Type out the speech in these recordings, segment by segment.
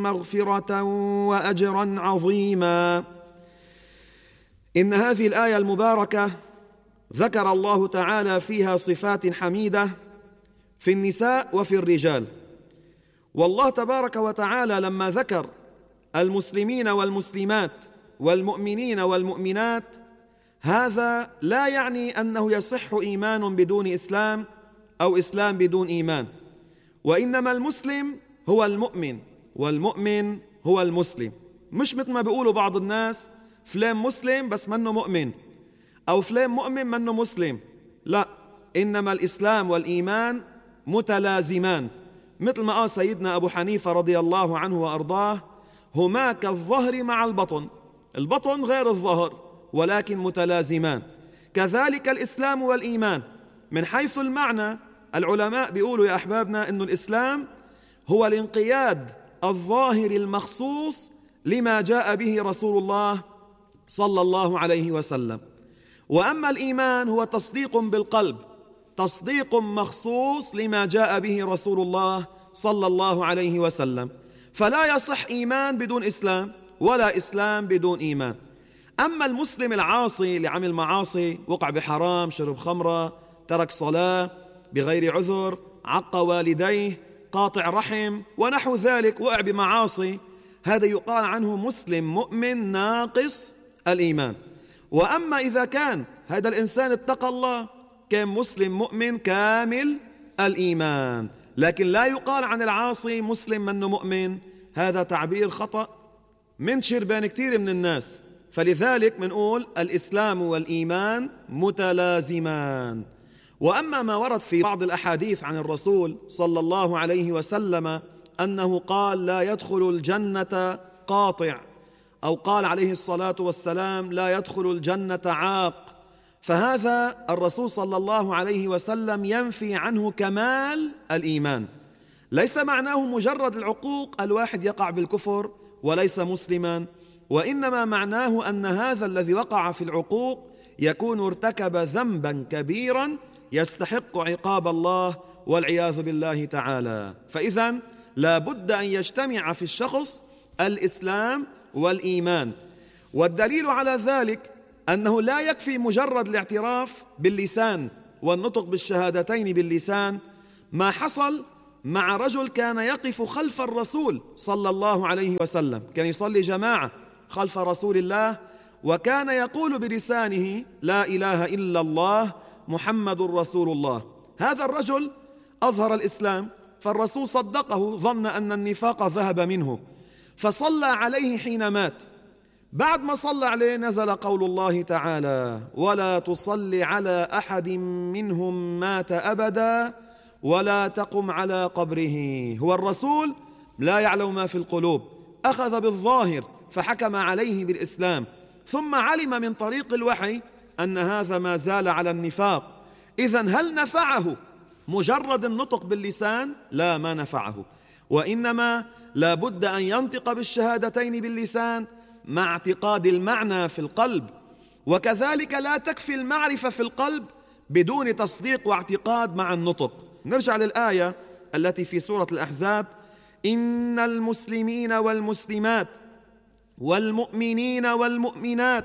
مغفرة وأجرا عظيما. إن هذه الآية المباركة ذكر الله تعالى فيها صفات حميدة في النساء وفي الرجال. والله تبارك وتعالى لما ذكر المسلمين والمسلمات والمؤمنين والمؤمنات، هذا لا يعني أنه يصح إيمان بدون إسلام أو إسلام بدون إيمان، وإنما المسلم هو المؤمن والمؤمن هو المسلم. مش مثل ما بيقولوا بعض الناس فلان مسلم بس منه مؤمن، أو فلان مؤمن منه مسلم. لا، إنما الإسلام والإيمان متلازمان، مثل ما قال سيدنا أبو حنيفة رضي الله عنه وأرضاه: هما كالظهر مع البطن، البطن غير الظهر ولكن متلازمان. كذلك الإسلام والإيمان من حيث المعنى، العلماء بيقولوا يا أحبابنا إنه الإسلام هو الانقياد الظاهر المخصوص لما جاء به رسول الله صلى الله عليه وسلم، وأما الإيمان هو تصديق بالقلب، تصديق مخصوص لما جاء به رسول الله صلى الله عليه وسلم. فلا يصح إيمان بدون إسلام ولا إسلام بدون إيمان. أما المسلم العاصي اللي عمل معاصي، وقع بحرام، شرب خمرة، ترك صلاة بغير عذر، عق والديه، قاطع رحم ونحو ذلك، وقع بمعاصي، هذا يقال عنه مسلم مؤمن ناقص الإيمان. وأما إذا كان هذا الإنسان اتقى الله، كان مسلم مؤمن كامل الإيمان. لكن لا يقال عن العاصي مسلم منه مؤمن، هذا تعبير خطأ منتشر بين كثير من الناس. فلذلك منقول الإسلام والإيمان متلازمان. وأما ما ورد في بعض الأحاديث عن الرسول صلى الله عليه وسلم أنه قال: لا يدخل الجنة قاطع، أو قال عليه الصلاة والسلام: لا يدخل الجنة عاق، فهذا الرسول صلى الله عليه وسلم ينفي عنه كمال الإيمان. ليس معناه مجرد العقوق الواحد يقع بالكفر وليس مسلما، وإنما معناه أن هذا الذي وقع في العقوق يكون ارتكب ذنبا كبيرا يستحق عقاب الله والعياذ بالله تعالى. فإذا لا بد أن يجتمع في الشخص الإسلام والإيمان. والدليل على ذلك أنه لا يكفي مجرد الاعتراف باللسان والنطق بالشهادتين باللسان. ما حصل مع رجل كان يقف خلف الرسول صلى الله عليه وسلم، كان يصلي جماعة خلف رسول الله، وكان يقول بلسانه: لا إله إلا الله محمد رسول الله. هذا الرجل أظهر الإسلام، فالرسول صدقه، ظن أن النفاق ذهب منه، فصلى عليه حين مات. بعد ما صلى عليه نزل قول الله تعالى: ولا تصل على أحد منهم مات أبدا ولا تقم على قبره. هو الرسول لا يعلم ما في القلوب، أخذ بالظاهر فحكم عليه بالإسلام، ثم علم من طريق الوحي أن هذا ما زال على النفاق. إذن هل نفعه مجرد النطق باللسان؟ لا، ما نفعه، وإنما لا بد أن ينطق بالشهادتين باللسان مع اعتقاد المعنى في القلب. وكذلك لا تكفي المعرفة في القلب بدون تصديق واعتقاد مع النطق. نرجع للآية التي في سورة الأحزاب: إن المسلمين والمسلمات والمؤمنين والمؤمنات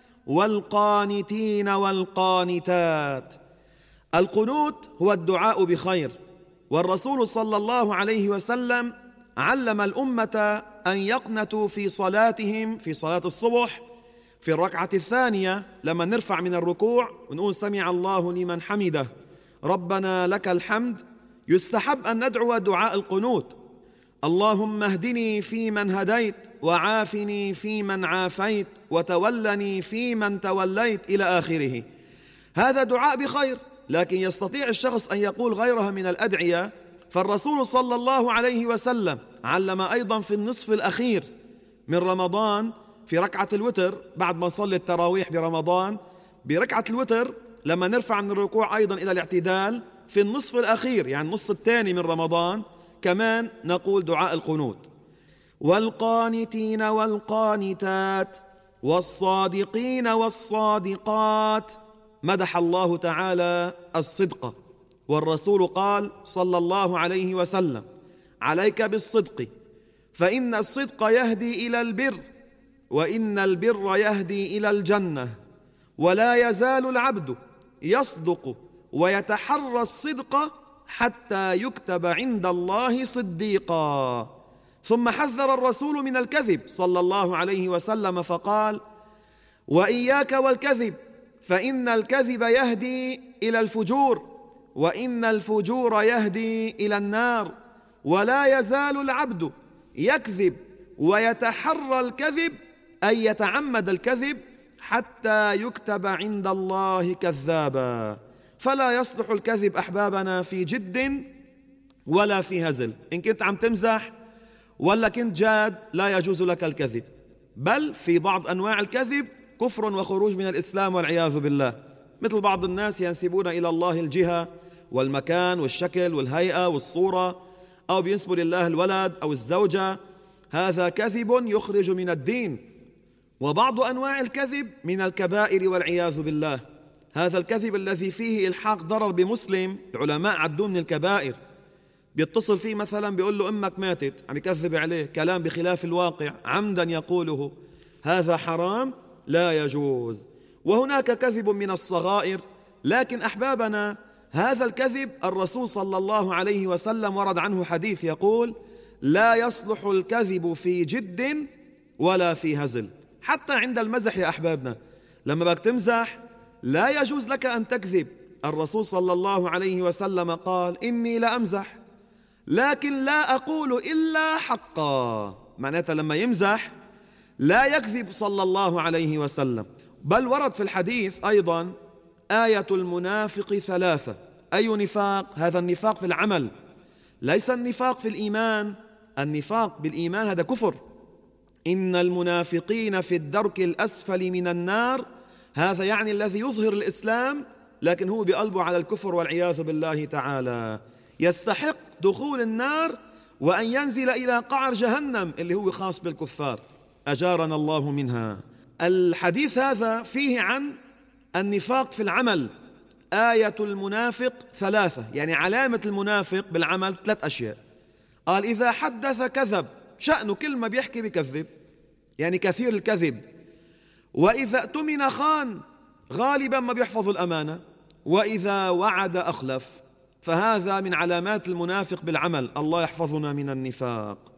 والقانتين والقانتات. القنوت هو الدعاء بخير، والرسول صلى الله عليه وسلم علم الأمة أن يقنتوا في صلاتهم، في صلاة الصبح في الركعة الثانية لما نرفع من الركوع ونقول: سمع الله لمن حمده ربنا لك الحمد. يستحب أن ندعو دعاء القنوت: اللهم اهدني فيمن هديت، وعافني فيمن عافيت، وتولني فيمن توليت، إلى آخره. هذا دعاء بخير، لكن يستطيع الشخص أن يقول غيرها من الأدعية. فالرسول صلى الله عليه وسلم علم أيضا في النصف الأخير من رمضان في ركعة الوتر، بعد ما نصلي التراويح برمضان، بركعة الوتر لما نرفع من الركوع أيضا إلى الاعتدال في النصف الأخير، يعني النصف الثاني من رمضان، كمان نقول دعاء القنوت: والقانتين والقانتات والصادقين والصادقات. مدح الله تعالى الصدق، والرسول قال صلى الله عليه وسلم: عليك بالصدق فإن الصدق يهدي إلى البر، وإن البر يهدي إلى الجنة، ولا يزال العبد يصدق ويتحرى الصدق حتى يكتب عند الله صديقا. ثم حذر الرسول من الكذب صلى الله عليه وسلم فقال: وإياك والكذب، فإن الكذب يهدي إلى الفجور، وإن الفجور يهدي إلى النار، ولا يزال العبد يكذب ويتحرى الكذب، أي يتعمد الكذب، حتى يكتب عند الله كذابا. فلا يصلح الكذب أحبابنا في جد ولا في هزل. إن كنت عم تمزح ولا كنت جاد لا يجوز لك الكذب، بل في بعض أنواع الكذب كفر وخروج من الإسلام والعياذ بالله، مثل بعض الناس ينسبون إلى الله الجهة والمكان والشكل والهيئة والصورة، أو بينسبوا لله الولد أو الزوجة. هذا كذب يخرج من الدين. وبعض أنواع الكذب من الكبائر والعياذ بالله. هذا الكذب الذي فيه إلحاق ضرر بمسلم العلماء عدوه من الكبائر. بيتصل فيه مثلا بيقول له أمك ماتت، عم يكذب عليه كلام بخلاف الواقع عمدا يقوله، هذا حرام لا يجوز. وهناك كذب من الصغائر، لكن أحبابنا هذا الكذب الرسول صلى الله عليه وسلم ورد عنه حديث يقول: لا يصلح الكذب في جد ولا في هزل. حتى عند المزح يا أحبابنا، لما بدك تمزح لا يجوز لك أن تكذب. الرسول صلى الله عليه وسلم قال: إني لأمزح لكن لا أقول إلا حقا. معناتها لما يمزح لا يكذب صلى الله عليه وسلم. بل ورد في الحديث أيضا: آية المنافق ثلاثة. أي نفاق؟ هذا النفاق في العمل، ليس النفاق في الإيمان. النفاق بالإيمان هذا كفر. إن المنافقين في الدرك الأسفل من النار، هذا يعني الذي يظهر الإسلام لكن هو بقلبه على الكفر والعياذ بالله تعالى، يستحق دخول النار وأن ينزل إلى قعر جهنم اللي هو خاص بالكفار، أجارنا الله منها. الحديث هذا فيه عن النفاق في العمل. آية المنافق ثلاثة، يعني علامة المنافق بالعمل 3 أشياء. قال: إذا حدث كذب، شأنه كل ما بيحكي بكذب، يعني كثير الكذب. وإذا اؤتمن خان، غالبا ما بيحفظ الأمانة. وإذا وعد أخلف. فهذا من علامات المنافق بالعمل. الله يحفظنا من النفاق.